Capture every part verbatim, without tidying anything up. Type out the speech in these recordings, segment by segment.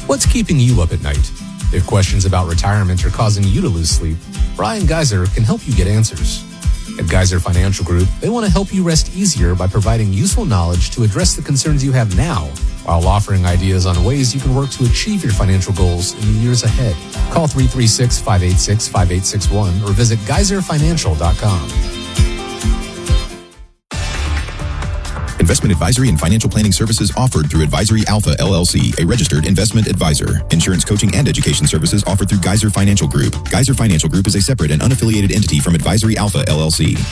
What's keeping you up at night? If questions about retirement are causing you to lose sleep, Brian Geiser can help you get answers. At Geiser Financial Group, they want to help you rest easier by providing useful knowledge to address the concerns you have now, while offering ideas on ways you can work to achieve your financial goals in the years ahead. Call three three six, five eight six, five eight six one or visit geyser financial dot com. Investment advisory and financial planning services offered through Advisory Alpha, L L C, a registered investment advisor. Insurance coaching and education services offered through Geyser Financial Group. Geyser Financial Group is a separate and unaffiliated entity from Advisory Alpha, L L C.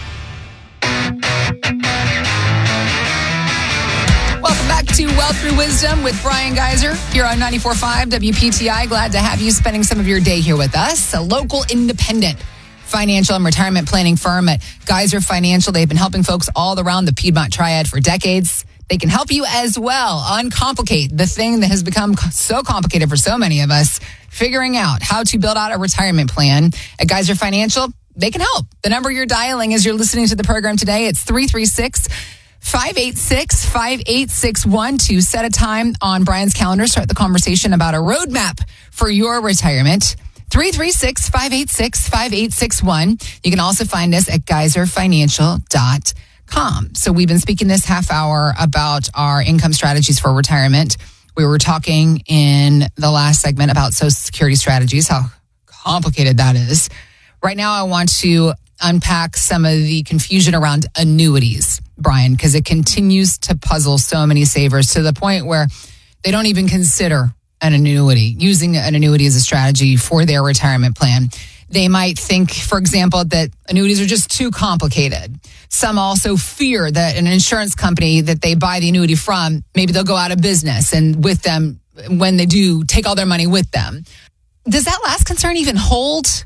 Welcome back to Wealth Through Wisdom with Brian Geiser here on ninety-four point five W P T I. Glad to have you spending some of your day here with us. A local independent financial and retirement planning firm at Geyser Financial. They've been helping folks all around the Piedmont Triad for decades. They can help you as well uncomplicate the thing that has become so complicated for so many of us, figuring out how to build out a retirement plan. At Geyser Financial, they can help. The number you're dialing as you're listening to the program today, it's three three six, five eight six, five eight six one to set a time on Brian's calendar, start the conversation about a roadmap for your retirement. three three six, five eight six, five eight six one. You can also find us at geyser financial dot com. So we've been speaking this half hour about our income strategies for retirement. We were talking in the last segment about Social Security strategies, how complicated that is. Right now, I want to unpack some of the confusion around annuities, Brian, because it continues to puzzle so many savers to the point where they don't even consider an annuity, using an annuity as a strategy for their retirement plan. They might think, for example, that annuities are just too complicated. Some also fear that an insurance company that they buy the annuity from, maybe they'll go out of business, and with them, when they do, take all their money with them. Does that last concern even hold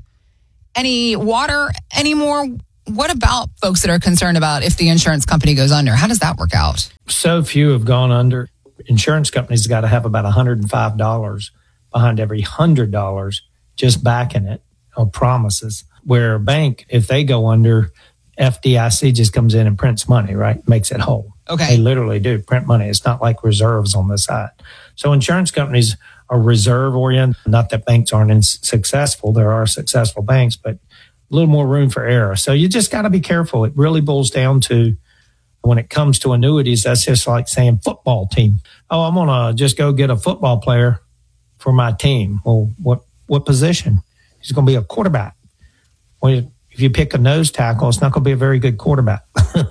any water anymore? What about folks that are concerned about if the insurance company goes under? How does that work out? So few have gone under. Insurance companies got to have about one hundred five dollars behind every one hundred dollars just backing it on promises. Where a bank, if they go under, F D I C just comes in and prints money, right? Makes it whole. Okay. They literally do print money. It's not like reserves on the side. So insurance companies are reserve oriented. Not that banks aren't successful. There are successful banks, but a little more room for error. So you just got to be careful. It really boils down to, when it comes to annuities, that's just like saying football team. Oh, I'm going to just go get a football player for my team. Well, what, what position? He's going to be a quarterback. Well, if you pick a nose tackle, it's not going to be a very good quarterback.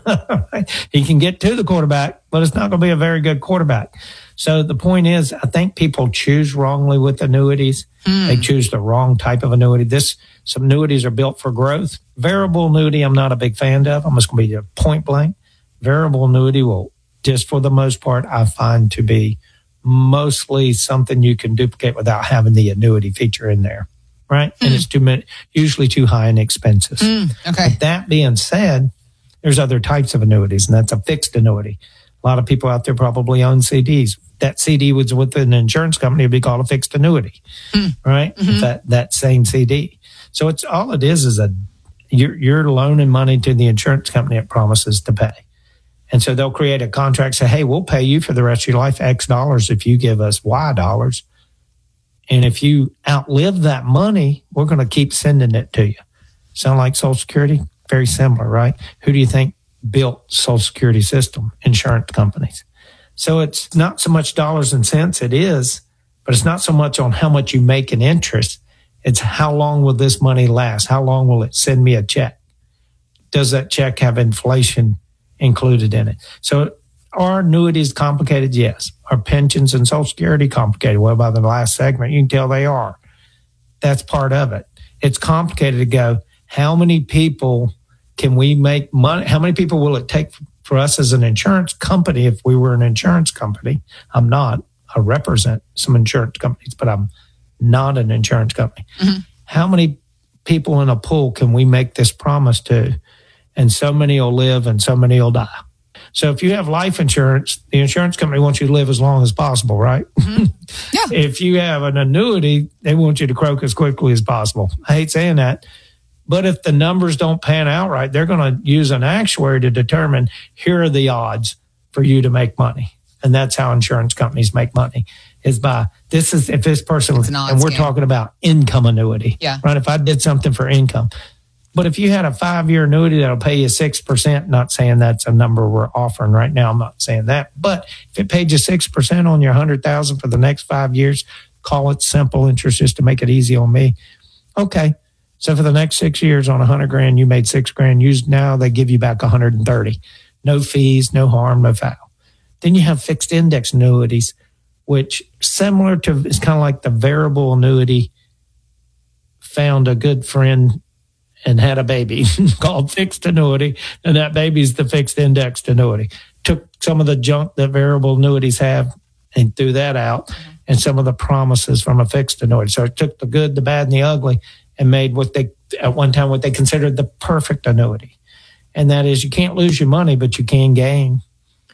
He can get to the quarterback, but it's not going to be a very good quarterback. So the point is, I think people choose wrongly with annuities. Mm. They choose the wrong type of annuity. This, some annuities are built for growth. Variable annuity, I'm not a big fan of. I'm just going to be point blank. Variable annuity will, just for the most part, I find to be mostly something you can duplicate without having the annuity feature in there, right? Mm. And it's too many, usually too high in expenses. Mm, okay. But that being said, there's other types of annuities, and that's a fixed annuity. A lot of people out there probably own C Ds. That C D was with an insurance company, it'd be called a fixed annuity, mm. right? Mm-hmm. That that same C D. So it's all it is is a you're you're loaning money to the insurance company it promises to pay. And so they'll create a contract, say, hey, we'll pay you for the rest of your life X dollars if you give us Y dollars. And if you outlive that money, we're going to keep sending it to you. Sound like Social Security? Very similar, right? Who do you think built Social Security system? Insurance companies. So it's not so much dollars and cents, it is, but it's not so much on how much you make in interest. It's how long will this money last? How long will it send me a check? Does that check have inflation included in it? So are annuities complicated? Yes. Are pensions and Social Security complicated? Well, by the last segment, you can tell they are. That's part of it. It's complicated to go, how many people can we make money? How many people will it take for us as an insurance company if we were an insurance company? I'm not. I represent some insurance companies, but I'm not an insurance company. Mm-hmm. How many people in a pool can we make this promise to? And so many will live and so many will die. So if you have life insurance, the insurance company wants you to live as long as possible, right? Mm-hmm. Yeah. If you have an annuity, they want you to croak as quickly as possible. I hate saying that. But if the numbers don't pan out right, they're going to use an actuary to determine, here are the odds for you to make money. And that's how insurance companies make money, is by this is if this person, It's an and we're scam. talking about income annuity, Yeah. right? If I did something for income. But if you had a five-year annuity that'll pay you six percent, not saying that's a number we're offering right now, I'm not saying that. But if it paid you six percent on your one hundred thousand dollars for the next five years, call it simple interest just to make it easy on me. Okay. So for the next six years on a hundred grand, you made six grand. Used now, they give you back one hundred thirty. No fees, no harm, no foul. Then you have fixed index annuities, which similar to, it's kind of like the variable annuity, found a good friend and had a baby called fixed annuity. And that baby's the fixed indexed annuity. Took some of the junk that variable annuities have and threw that out, and some of the promises from a fixed annuity. So it took the good, the bad, and the ugly and made what they, at one time, what they considered the perfect annuity. And that is, you can't lose your money, but you can gain.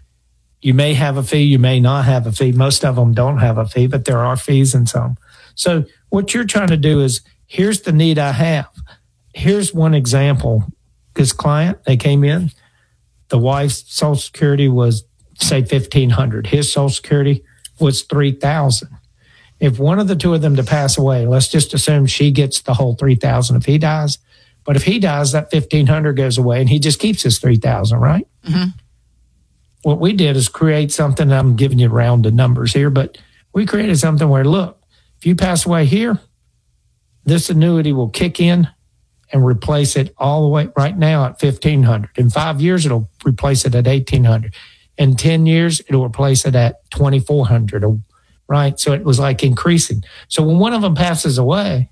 You may have a fee, you may not have a fee. Most of them don't have a fee, but there are fees in some. So what you're trying to do is, here's the need I have. Here's one example. This client, they came in, the wife's Social Security was, say, fifteen hundred dollars. His Social Security was three thousand dollars. If one of the two of them to pass away, let's just assume she gets the whole three thousand dollars if he dies. But if he dies, that fifteen hundred dollars goes away and he just keeps his three thousand dollars, right? Mm-hmm. What we did is create something. I'm giving you rounded numbers here, but we created something where, look, if you pass away here, this annuity will kick in and replace it all the way right now at fifteen hundred dollars. In five years, it'll replace it at eighteen hundred dollars. In ten years, it'll replace it at twenty-four hundred dollars, right? So it was like increasing. So when one of them passes away,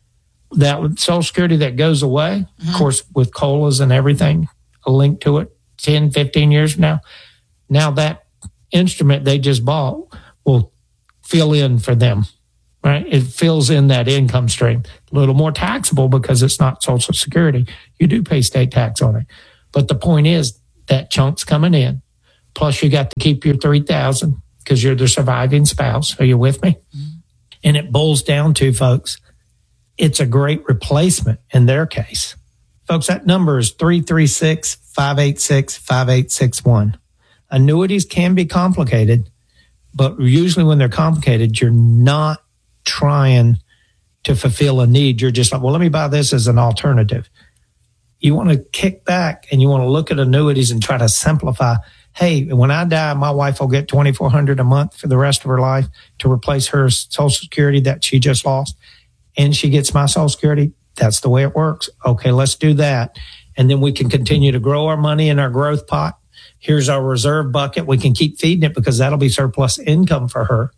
that Social Security that goes away, mm-hmm. of course, with COLAs and everything, a link to it, ten, fifteen years from now, now that instrument they just bought will fill in for them, right? It fills in that income stream. A little more taxable because it's not Social Security. You do pay state tax on it. But the point is that chunk's coming in. Plus you got to keep your three thousand dollars because you're the surviving spouse. Are you with me? Mm-hmm. And it boils down to, folks, it's a great replacement in their case. Folks, that number is three three six, five eight six, five eight six one. Annuities can be complicated, but usually when they're complicated, you're not trying to fulfill a need. You're just like, well, let me buy this as an alternative. You want to kick back and you want to look at annuities and try to simplify. Hey, when I die, my wife will get twenty-four hundred dollars a month for the rest of her life to replace her Social Security that she just lost. And she gets my Social Security. That's the way it works. Okay, let's do that. And then we can continue to grow our money in our growth pot. Here's our reserve bucket. We can keep feeding it because that'll be surplus income for her.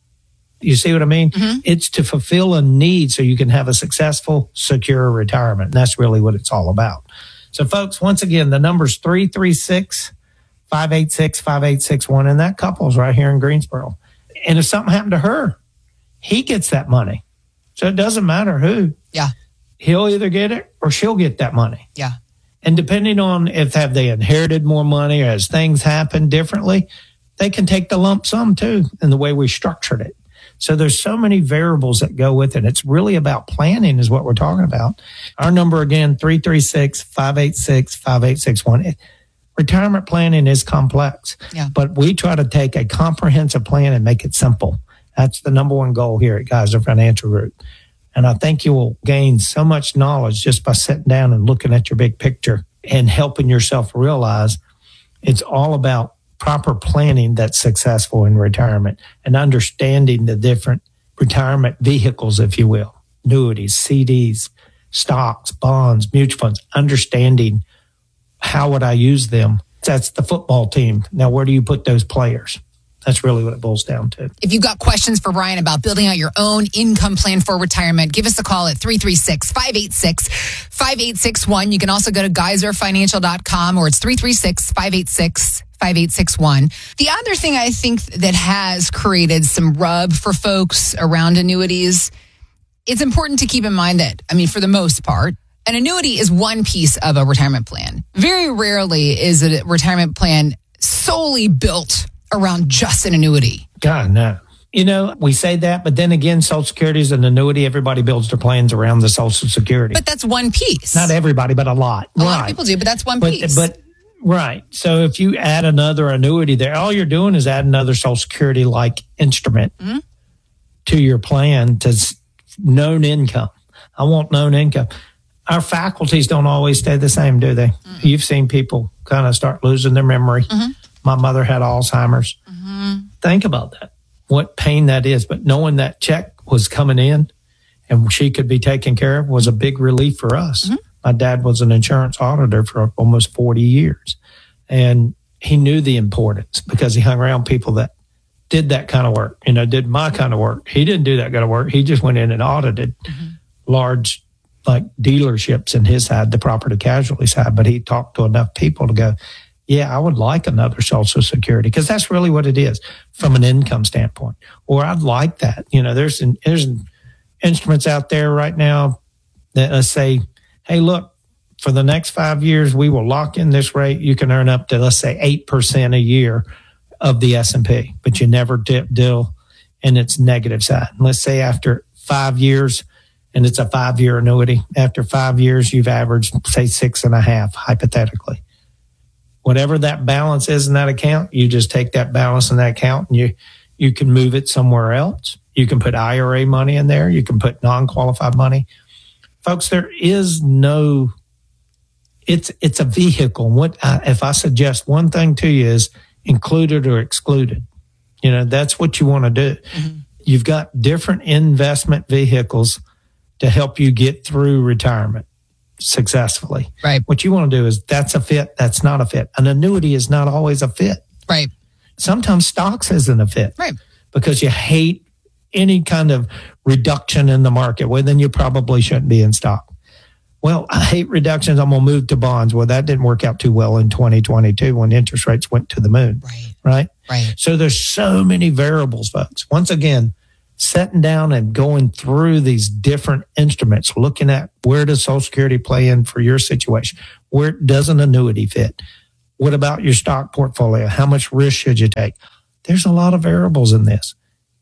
You see what I mean? Mm-hmm. It's to fulfill a need so you can have a successful, secure retirement. And that's really what it's all about. So, folks, once again, the number's three three six, five eight six, five eight six one. And that couple's right here in Greensboro. And if something happened to her, he gets that money. So it doesn't matter who. Yeah. He'll either get it or she'll get that money. Yeah. And depending on if have they inherited more money or as things happen differently, they can take the lump sum too in the way we structured it. So there's so many variables that go with it. It's really about planning is what we're talking about. Our number again, three three six, five eight six, five eight six one. Retirement planning is complex, yeah. but we try to take a comprehensive plan and make it simple. That's the number one goal here at Geyser Financial Group. And I think you will gain so much knowledge just by sitting down and looking at your big picture and helping yourself realize it's all about proper planning that's successful in retirement and understanding the different retirement vehicles, if you will, annuities, C Ds, stocks, bonds, mutual funds, understanding how would I use them. That's the football team. Now, where do you put those players? That's really what it boils down to. If you've got questions for Brian about building out your own income plan for retirement, give us a call at three three six, five eight six, five eight six one. You can also go to geyser financial dot com or it's three three six, five eight six, five eight six one. The other thing I think that has created some rub for folks around annuities, it's important to keep in mind that, I mean, for the most part, an annuity is one piece of a retirement plan. Very rarely is a retirement plan solely built around just an annuity. God, no. You know, we say that, but then again, Social Security is an annuity. Everybody builds their plans around the Social Security. But that's one piece. Not everybody, but a lot. A right. lot of people do, but that's one but, piece. But Right. So if you add another annuity there, all you're doing is add another Social Security-like instrument mm-hmm. to your plan to known income. I want known income. Our faculties don't always stay the same, do they? Mm-hmm. You've seen people kind of start losing their memory. Mm-hmm. My mother had Alzheimer's. Mm-hmm. Think about that, what pain that is. But knowing that check was coming in and she could be taken care of was a big relief for us. Mm-hmm. My dad was an insurance auditor for almost forty years, and he knew the importance because he hung around people that did that kind of work, you know, did my kind of work. He didn't do that kind of work. He just went in and audited mm-hmm. large like dealerships in his side, the property casualty side, but he talked to enough people to go, yeah, I would like another Social Security, because that's really what it is from an income standpoint. Or I'd like that. You know, there's an, there's an instruments out there right now that uh, say, hey, look, for the next five years, we will lock in this rate. You can earn up to, let's say, eight percent a year of the S and P, but you never dip deal in its negative side. And let's say after five years, and it's a five-year annuity, after five years, you've averaged, say, six and a half, hypothetically. Whatever that balance is in that account, you just take that balance in that account and you, you can move it somewhere else. You can put I R A money in there. You can put non-qualified money. Folks, there is no, it's it's a vehicle. What I, if I suggest one thing to you is included or excluded. You know, that's what you want to do. Mm-hmm. You've got different investment vehicles to help you get through retirement successfully. Right. What you want to do is that's a fit, that's not a fit. An annuity is not always a fit. Right. Sometimes stocks isn't a fit. Right. Because you hate any kind of reduction in the market. Well, then you probably shouldn't be in stock. Well, I hate reductions. I'm going to move to bonds. Well, that didn't work out too well in twenty twenty-two when interest rates went to the moon. Right. Right. Right. So there's so many variables, folks. Once again, sitting down and going through these different instruments, looking at where does Social Security play in for your situation? Where does an annuity fit? What about your stock portfolio? How much risk should you take? There's a lot of variables in this.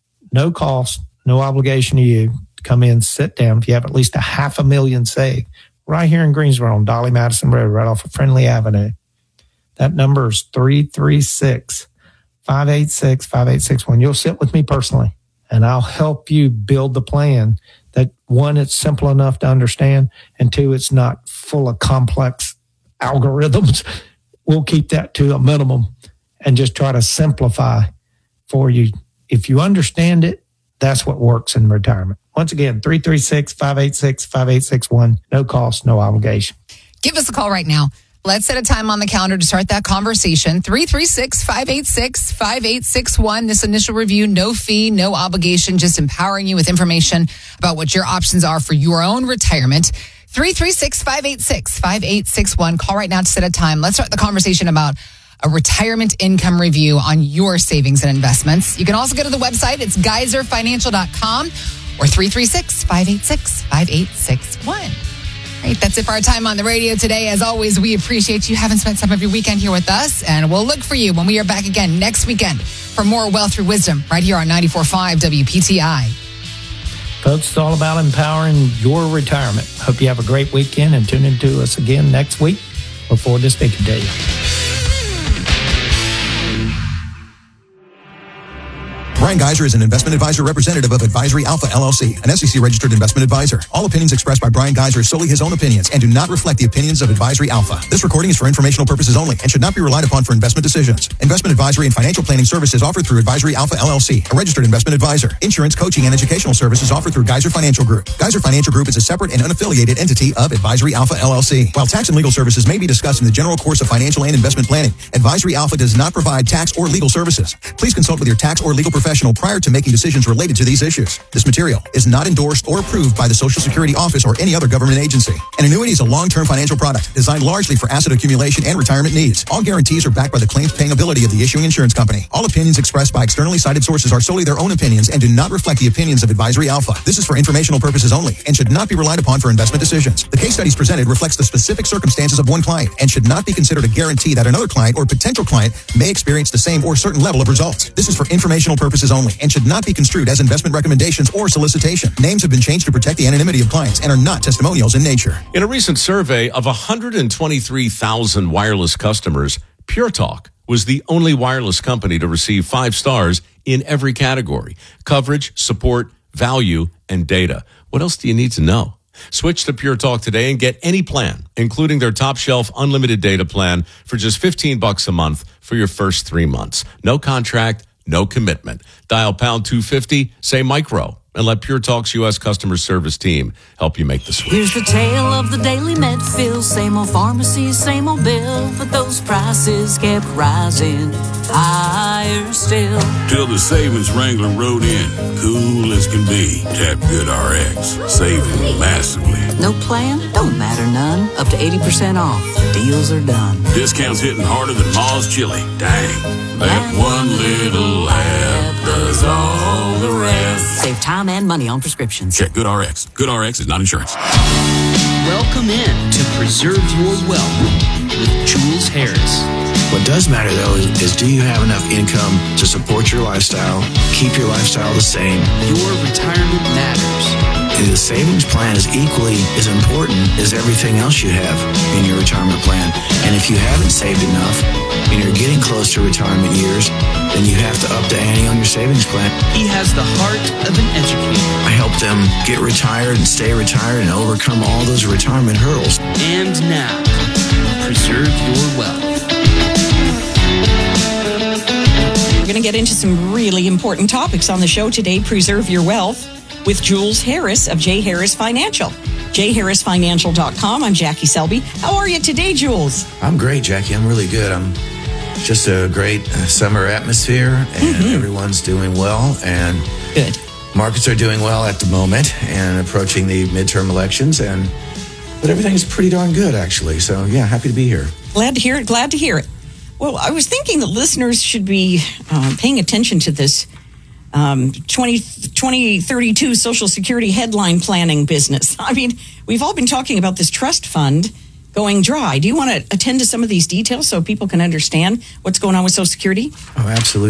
No cost, no obligation to you to come in, sit down. If you have at least a half a million saved, right here in Greensboro on Dolly Madison Road, right off of Friendly Avenue. That number is three three six, five eight six, five eight six one. You'll sit with me personally, and I'll help you build the plan that, one, it's simple enough to understand, and two, it's not full of complex algorithms. We'll keep that to a minimum and just try to simplify for you. If you understand it, that's what works in retirement. Once again, three three six, five eight six, five eight six one. No cost, no obligation. Give us a call right now. Let's set a time on the calendar to start that conversation. three three six, five eight six, five eight six one. This initial review, no fee, no obligation, just empowering you with information about what your options are for your own retirement. three three six, five eight six, five eight six one. Call right now to set a time. Let's start the conversation about a retirement income review on your savings and investments. You can also go to the website. It's geyser financial dot com or three three six, five eight six, five eight six one. Right, that's it for our time on the radio today. As always, we appreciate you having spent some of your weekend here with us, and we'll look for you when we are back again next weekend for more Wealth Through Wisdom right here on ninety-four point five W P T I. Folks, it's all about empowering your retirement. Hope you have a great weekend and tune in to us again next week. Look forward to speaking to you. Brian Geyser is an investment advisor representative of Advisory Alpha L L C, an S E C-registered investment advisor. All opinions expressed by Brian Geyser are solely his own opinions and do not reflect the opinions of Advisory Alpha. This recording is for informational purposes only and should not be relied upon for investment decisions. Investment advisory and financial planning services offered through Advisory Alpha L L C, a registered investment advisor. Insurance, coaching, and educational services offered through Geyser Financial Group. Geyser Financial Group is a separate and unaffiliated entity of Advisory Alpha L L C. While tax and legal services may be discussed in the general course of financial and investment planning, Advisory Alpha does not provide tax or legal services. Please consult with your tax or legal professional prior to making decisions related to these issues. This material is not endorsed or approved by the Social Security Office or any other government agency. An annuity is a long-term financial product designed largely for asset accumulation and retirement needs. All guarantees are backed by the claims-paying ability of the issuing insurance company. All opinions expressed by externally cited sources are solely their own opinions and do not reflect the opinions of Advisory Alpha. This is for informational purposes only and should not be relied upon for investment decisions. The case studies presented reflects the specific circumstances of one client and should not be considered a guarantee that another client or potential client may experience the same or certain level of results. This is for informational purposes purposes only and should not be construed as investment recommendations or solicitation. Names have been changed to protect the anonymity of clients and are not testimonials in nature. In a recent survey of one hundred twenty-three thousand wireless customers, Pure Talk was the only wireless company to receive five stars in every category: coverage, support, value, and data. What else do you need to know? Switch to Pure Talk today and get any plan, including their top shelf unlimited data plan for just fifteen bucks a month for your first three months. No contract, no commitment. Dial pound two fifty, say micro, and let Pure Talk's U S customer service team help you make the switch. Here's the tale of the daily med fill. Same old pharmacy, same old bill, but those prices kept rising higher still. Till the savings wrangler rode in, cool as can be. Tap GoodRx, saving massively. No plan? Don't matter none. Up to eighty percent off. Deals are done. Discounts hitting harder than Ma's chili. Dang, that one little app does all the rest. Save time and money on prescriptions. Check GoodRx. GoodRx is not insurance. Welcome in to Preserve Your Wealth with Jules Harris. What does matter, though, is, is do you have enough income to support your lifestyle, keep your lifestyle the same? Your retirement matters. And the savings plan is equally as important as everything else you have in your retirement plan. And if you haven't saved enough and you're getting close to retirement years, then you have to up the ante on your savings plan. He has the heart of an educator. I help them get retired and stay retired and overcome all those retirement hurdles. And now, Preserve Your Wealth. We're going to get into some really important topics on the show today. Preserve Your Wealth with Jules Harris of J. Harris Financial. j harris financial dot com. I'm Jackie Selby. How are you today, Jules? I'm great, Jackie. I'm really good. I'm just a great uh, summer atmosphere, and mm-hmm. everyone's doing well. And good. Markets are doing well at the moment and approaching the midterm elections. And but everything's pretty darn good, actually. So, yeah, happy to be here. Glad to hear it. Glad to hear it. Well, I was thinking the listeners should be uh, paying attention to this um, twenty thirty-two Social Security headline planning business. I mean, we've all been talking about this trust fund going dry. Do you want to attend to some of these details so people can understand what's going on with Social Security? Oh, absolutely.